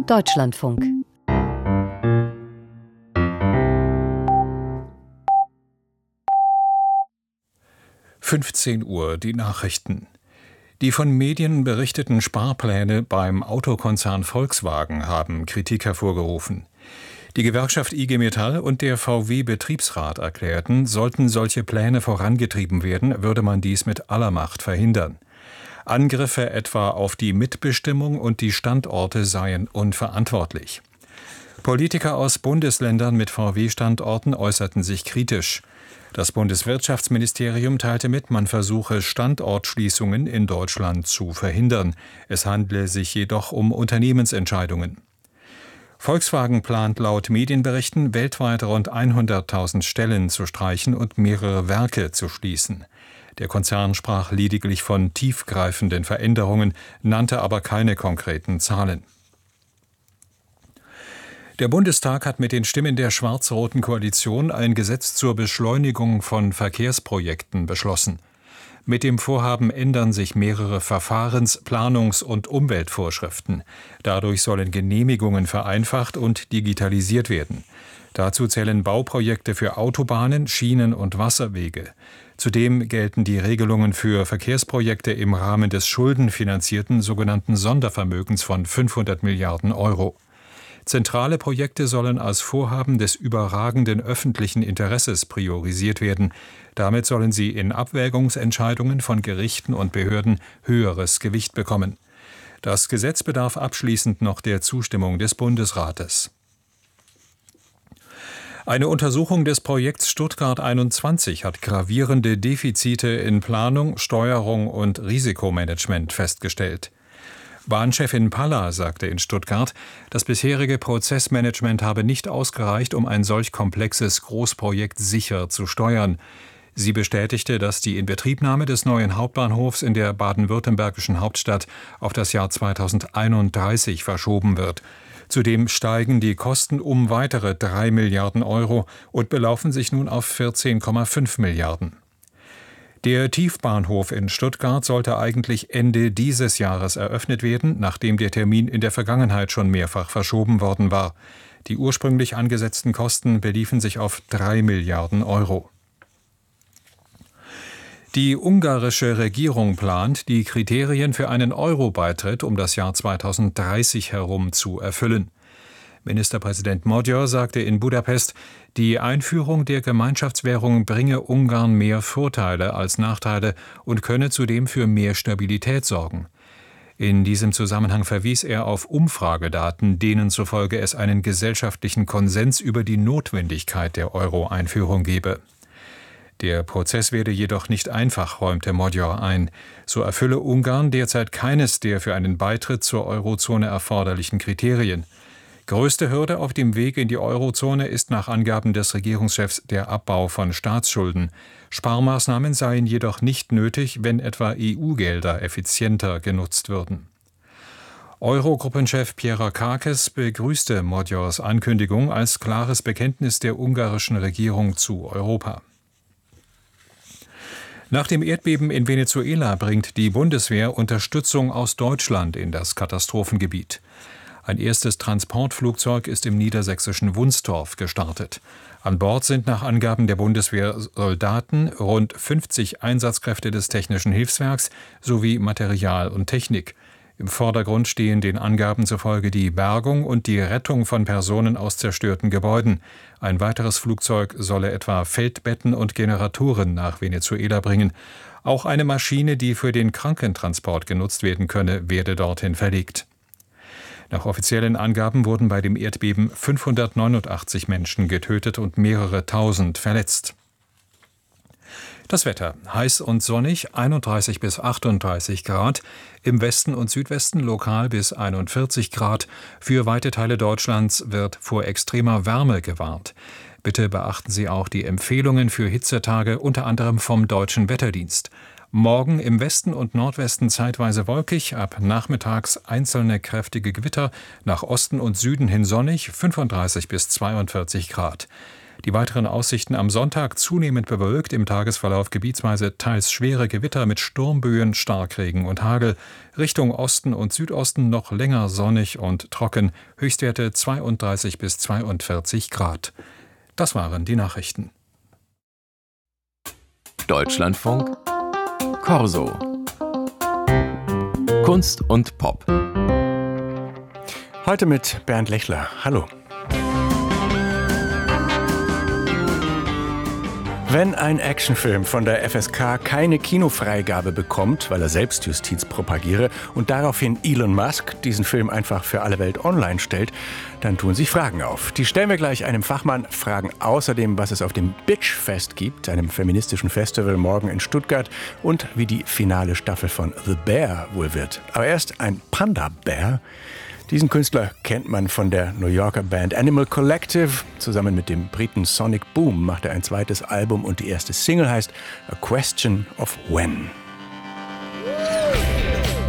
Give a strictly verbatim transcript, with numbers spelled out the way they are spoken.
Deutschlandfunk. fünfzehn Uhr, die Nachrichten. Die von Medien berichteten Sparpläne beim Autokonzern Volkswagen haben Kritik hervorgerufen. Die Gewerkschaft I G Metall und der V W-Betriebsrat erklärten, sollten solche Pläne vorangetrieben werden, würde man dies mit aller Macht verhindern. Angriffe etwa auf die Mitbestimmung und die Standorte seien unverantwortlich. Politiker aus Bundesländern mit V W-Standorten äußerten sich kritisch. Das Bundeswirtschaftsministerium teilte mit, man versuche Standortschließungen in Deutschland zu verhindern. Es handle sich jedoch um Unternehmensentscheidungen. Volkswagen plant laut Medienberichten, weltweit rund hunderttausend Stellen zu streichen und mehrere Werke zu schließen. Der Konzern sprach lediglich von tiefgreifenden Veränderungen, nannte aber keine konkreten Zahlen. Der Bundestag hat mit den Stimmen der schwarz-roten Koalition ein Gesetz zur Beschleunigung von Verkehrsprojekten beschlossen. Mit dem Vorhaben ändern sich mehrere Verfahrens-, Planungs- und Umweltvorschriften. Dadurch sollen Genehmigungen vereinfacht und digitalisiert werden. Dazu zählen Bauprojekte für Autobahnen, Schienen- und Wasserwege. Zudem gelten die Regelungen für Verkehrsprojekte im Rahmen des schuldenfinanzierten sogenannten Sondervermögens von fünfhundert Milliarden Euro. Zentrale Projekte sollen als Vorhaben des überragenden öffentlichen Interesses priorisiert werden. Damit sollen sie in Abwägungsentscheidungen von Gerichten und Behörden höheres Gewicht bekommen. Das Gesetz bedarf abschließend noch der Zustimmung des Bundesrates. Eine Untersuchung des Projekts Stuttgart einundzwanzig hat gravierende Defizite in Planung, Steuerung und Risikomanagement festgestellt. Bahnchefin Palla sagte in Stuttgart, das bisherige Prozessmanagement habe nicht ausgereicht, um ein solch komplexes Großprojekt sicher zu steuern. Sie bestätigte, dass die Inbetriebnahme des neuen Hauptbahnhofs in der baden-württembergischen Hauptstadt auf das Jahr zweitausendeinunddreißig verschoben wird. Zudem steigen die Kosten um weitere drei Milliarden Euro und belaufen sich nun auf vierzehn Komma fünf Milliarden. Der Tiefbahnhof in Stuttgart sollte eigentlich Ende dieses Jahres eröffnet werden, nachdem der Termin in der Vergangenheit schon mehrfach verschoben worden war. Die ursprünglich angesetzten Kosten beliefen sich auf drei Milliarden Euro. Die ungarische Regierung plant, die Kriterien für einen Euro-Beitritt um das Jahr zweitausenddreißig herum zu erfüllen. Ministerpräsident Magyar sagte in Budapest, die Einführung der Gemeinschaftswährung bringe Ungarn mehr Vorteile als Nachteile und könne zudem für mehr Stabilität sorgen. In diesem Zusammenhang verwies er auf Umfragedaten, denen zufolge es einen gesellschaftlichen Konsens über die Notwendigkeit der Euro-Einführung gebe. Der Prozess werde jedoch nicht einfach, räumte Magyar ein. So erfülle Ungarn derzeit keines der für einen Beitritt zur Eurozone erforderlichen Kriterien. Größte Hürde auf dem Weg in die Eurozone ist nach Angaben des Regierungschefs der Abbau von Staatsschulden. Sparmaßnahmen seien jedoch nicht nötig, wenn etwa E U-Gelder effizienter genutzt würden. Eurogruppenchef Pierrakakis begrüßte Magyars Ankündigung als klares Bekenntnis der ungarischen Regierung zu Europa. Nach dem Erdbeben in Venezuela bringt die Bundeswehr Unterstützung aus Deutschland in das Katastrophengebiet. Ein erstes Transportflugzeug ist im niedersächsischen Wunstorf gestartet. An Bord sind nach Angaben der Bundeswehr Soldaten, rund fünfzig Einsatzkräfte des Technischen Hilfswerks sowie Material und Technik. Im Vordergrund stehen den Angaben zufolge die Bergung und die Rettung von Personen aus zerstörten Gebäuden. Ein weiteres Flugzeug solle etwa Feldbetten und Generatoren nach Venezuela bringen. Auch eine Maschine, die für den Krankentransport genutzt werden könne, werde dorthin verlegt. Nach offiziellen Angaben wurden bei dem Erdbeben fünfhundertneunundachtzig Menschen getötet und mehrere tausend verletzt. Das Wetter: heiß und sonnig, einunddreißig bis achtunddreißig Grad, im Westen und Südwesten lokal bis einundvierzig Grad. Für weite Teile Deutschlands wird vor extremer Wärme gewarnt. Bitte beachten Sie auch die Empfehlungen für Hitzetage, unter anderem vom Deutschen Wetterdienst. Morgen im Westen und Nordwesten zeitweise wolkig, ab nachmittags einzelne kräftige Gewitter, nach Osten und Süden hin sonnig, fünfunddreißig bis zweiundvierzig Grad. Die weiteren Aussichten am Sonntag zunehmend bewölkt, im Tagesverlauf gebietsweise teils schwere Gewitter mit Sturmböen, Starkregen und Hagel. Richtung Osten und Südosten noch länger sonnig und trocken, Höchstwerte zweiunddreißig bis zweiundvierzig Grad. Das waren die Nachrichten. Deutschlandfunk Corso. Kunst und Pop. Heute mit Bernd Lechler. Hallo. Wenn ein Actionfilm von der F S K keine Kinofreigabe bekommt, weil er Selbstjustiz propagiere und daraufhin Elon Musk diesen Film einfach für alle Welt online stellt, dann tun sich Fragen auf. Die stellen wir gleich einem Fachmann, fragen außerdem, was es auf dem Bitchfest gibt, einem feministischen Festival morgen in Stuttgart, und wie die finale Staffel von The Bear wohl wird. Aber erst ein Panda-Bär. Diesen Künstler kennt man von der New Yorker Band Animal Collective. Zusammen mit dem Briten Sonic Boom macht er ein zweites Album und die erste Single heißt A Question of When.